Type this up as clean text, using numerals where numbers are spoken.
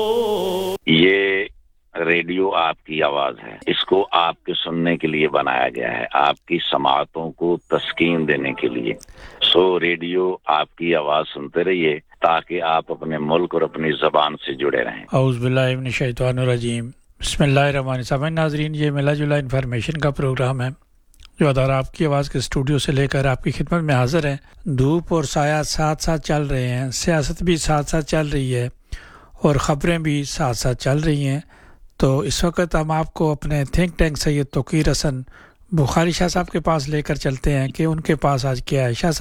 ये रेडियो आपकी आवाज है, इसको आपके सुनने के लिए बनाया गया है, आपकी समाअतों को तस्कीन देने के लिए। सो रेडियो आपकी आवाज सुनते रहिए ताकि आप अपने मुल्क और अपनी ज़बान से जुड़े रहें। औज़ु बिल्लाहि मिनश शैतानिर रजीम, बिस्मिल्लाहिर्रहमानिर्रहीम। नाज़रीन, ये मिला जुला इन्फॉर्मेशन का प्रोग्राम है जो अदारा आपकी आवाज़ के स्टूडियो से लेकर आपकी खिदमत में हाजिर है। धूप और साया साथ साथ चल रहे हैं, सियासत भी साथ साथ चल रही है और ख़बरें भी साथ साथ चल रही हैं। तो इस वक्त हम आपको अपने थिंक टैंक सैयद तौक़ीर हसन बुखारी शाह साहब के पास लेकर चलते हैं कि उनके पास आज क्या है। शाह